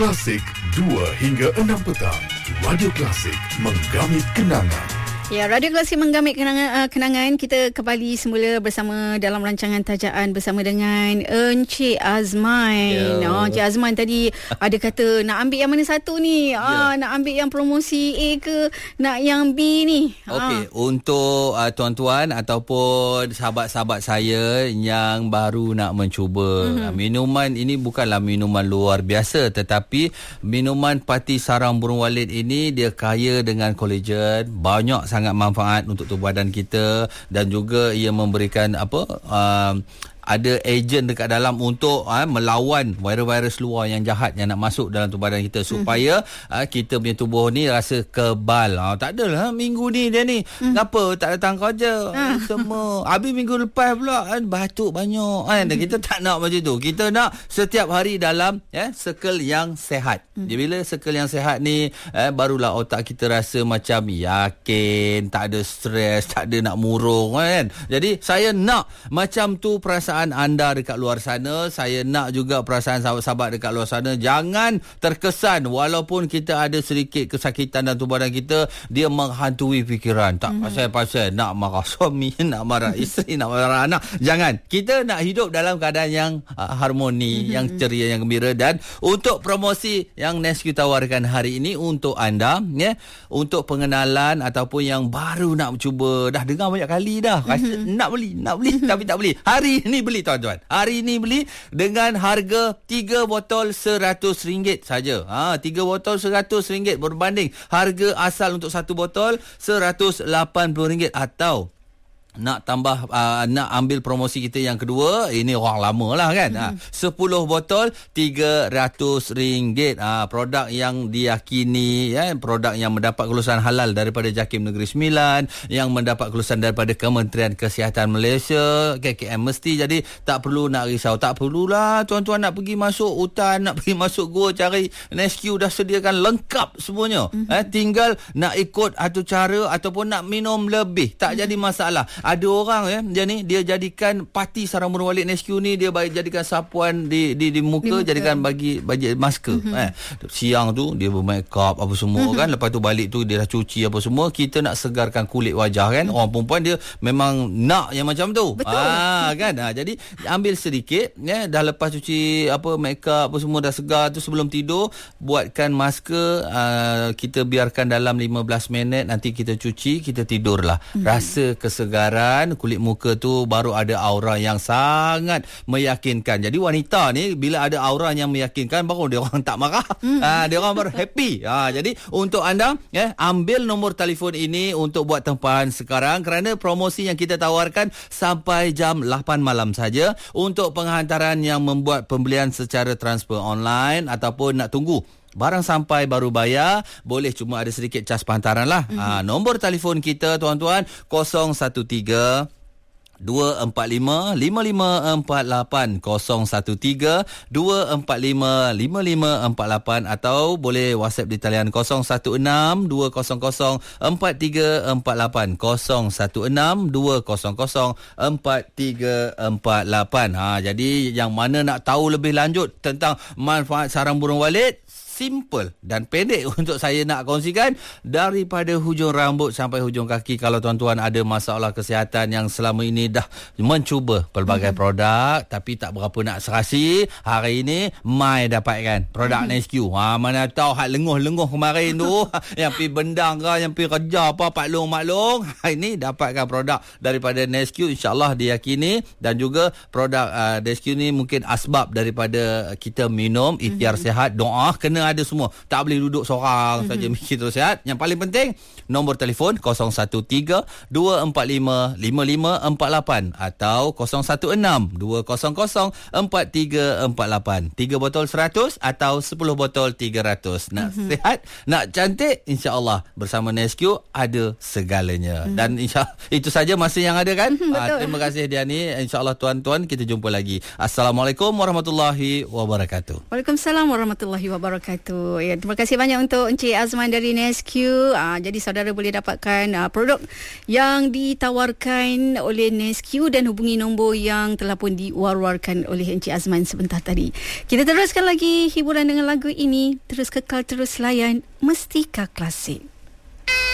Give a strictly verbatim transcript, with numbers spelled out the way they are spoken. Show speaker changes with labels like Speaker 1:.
Speaker 1: Klasik dua hingga enam petang. Radio Klasik menggamit kenangan.
Speaker 2: Ya, Radio Klasik menggamit kenangan, uh, kenangan. Kita kembali semula bersama dalam rancangan Tajaan bersama dengan Encik Azman. Oh, Encik Azman tadi ada kata nak ambil yang mana satu ni? Ah, nak ambil yang promosi A ke nak yang B ni?
Speaker 3: Okey, ah. untuk uh, tuan-tuan ataupun sahabat-sahabat saya yang baru nak mencuba mm-hmm. minuman ini, bukanlah minuman luar biasa, tetapi minuman Pati Sarang Burung Walid ini dia kaya dengan kolagen, banyak sangat sangat manfaat untuk tubuh badan kita, dan juga ia memberikan apa uh, ada ejen dekat dalam untuk uh, melawan virus-virus luar yang jahat yang nak masuk dalam tubuh badan kita, supaya mm-hmm. uh, kita punya tubuh ni rasa kebal. Uh, tak adalah minggu ni dia ni mm. kenapa tak datang kerja uh. semua, habis minggu lepas pula kan batuk banyak kan. Dan kita tak nak macam tu. Kita nak setiap hari dalam eh, circle yang sehat. Mm. Dia bila circle yang sehat ni eh, barulah otak kita rasa macam yakin, tak ada stres, tak ada nak murung kan. Jadi saya nak macam tu perasaan anda dekat luar sana. Saya nak juga perasaan sahabat-sahabat dekat luar sana. Jangan terkesan walaupun kita ada sedikit kesakitan dalam tubuh badan kita, dia menghantui fikiran. Tak mm-hmm. pasal-pasal nak marah suami, nak marah isteri, nak marah anak. Jangan. Kita nak hidup dalam keadaan yang uh, harmoni, mm-hmm. yang ceria, yang gembira. Dan untuk promosi yang Nesque tawarkan hari ini untuk anda, ya, untuk pengenalan ataupun yang baru nak cuba, dah dengar banyak kali dah, mm-hmm. nak beli, nak beli tapi tak beli. Hari ini beli tuan-tuan. Hari ini beli dengan harga tiga botol seratus ringgit saja. Ha, tiga botol seratus ringgit berbanding harga asal untuk satu botol seratus lapan puluh ringgit. Atau nak tambah uh, nak ambil promosi kita yang kedua, ini orang lama lah kan, hmm. ha, sepuluh botol tiga ratus ringgit. Ha, produk yang diyakini, ya, produk yang mendapat kelulusan halal daripada JAKIM Negeri Sembilan, yang mendapat kelulusan daripada Kementerian Kesihatan Malaysia, K K M mesti. Jadi tak perlu nak risau, tak perlulah tuan-tuan nak pergi masuk hutan, nak pergi masuk gua cari Nesque, dah sediakan lengkap semuanya. Hmm. Eh, tinggal nak ikut satu cara ataupun nak minum lebih, tak hmm. jadi masalah. Ada orang ya, dia ni dia jadikan Pati Sarang Burung Walid Nesque ni, dia bagi jadikan sapuan di di, di muka, di muka, jadikan bagi bagi masker. Mm-hmm. Eh, siang tu dia bermake up apa semua mm-hmm. kan, lepas tu balik tu dia dah cuci apa semua. Kita nak segarkan kulit wajah kan. Mm-hmm. Orang perempuan dia memang nak yang macam tu. Betul. Ah kan. Ah, jadi ambil sedikit ya, dah lepas cuci apa make up apa semua dah segar tu, sebelum tidur buatkan masker, uh, kita biarkan dalam lima belas minit, nanti kita cuci, kita tidurlah. Mm-hmm. Rasa kesegaran kulit muka tu, baru ada aura yang sangat meyakinkan. Jadi wanita ni bila ada aura yang meyakinkan, baru dia orang tak marah. Mm. Ha, dia orang baru happy. Ha, jadi untuk anda ya, ambil nombor telefon ini untuk buat tempahan sekarang, kerana promosi yang kita tawarkan sampai jam lapan malam saja. Untuk penghantaran yang membuat pembelian secara transfer online ataupun nak tunggu barang sampai baru bayar, boleh, cuma ada sedikit cas penghantaran lah. Mm-hmm. Ha, nombor telefon kita tuan-tuan kosong satu tiga dua empat lima lima lima empat lapan, kosong satu tiga dua empat lima lima lima empat lapan, atau boleh WhatsApp di talian kosong satu enam dua kosong kosong empat tiga empat lapan, kosong satu enam dua kosong kosong empat tiga empat lapan. Ha, jadi yang mana nak tahu lebih lanjut tentang manfaat sarang burung walid, simple dan pendek untuk saya nak kongsikan. Daripada hujung rambut sampai hujung kaki, kalau tuan-tuan ada masalah kesihatan yang selama ini dah mencuba pelbagai mm-hmm. produk tapi tak berapa nak serasi, hari ini mai dapatkan produk mm-hmm. Nesque. Ha, mana tahu hak lenguh-lenguh kemarin tu yang pergi bendang ke, yang pergi kerja apa, paklong-maklong, hari ini dapatkan produk daripada Nesque, insya-Allah diyakini. Dan juga produk uh, Nesque ni mungkin asbab daripada kita minum, ikhtiar mm-hmm. sehat, doa kena ada semua. Tak boleh duduk seorang mm-hmm. saja mikir terus sihat. Yang paling penting, nombor telefon kosong satu tiga dua empat lima lima lima empat lapan atau kosong satu enam dua kosong kosong empat tiga empat lapan. tiga botol seratus atau sepuluh botol tiga ratus. Nak mm-hmm. sihat, nak cantik, insya-Allah bersama Nesque ada segalanya. Mm-hmm. Dan insya itu saja masa yang ada kan. Mm-hmm, uh, terima kasih Diani. Insya-Allah tuan-tuan kita jumpa lagi. Assalamualaikum warahmatullahi wabarakatuh.
Speaker 2: Waalaikumsalam warahmatullahi wabarakatuh. wabarakatuh. Ya, terima kasih banyak untuk Encik Azman dari Nesque. Uh, jadi saudara boleh dapatkan uh, produk yang ditawarkan oleh Nesque dan hubungi nombor yang telah pun diwar-warkan oleh Encik Azman sebentar tadi. Kita teruskan lagi hiburan dengan lagu ini. Terus kekal, terus layan Mestika Klasik.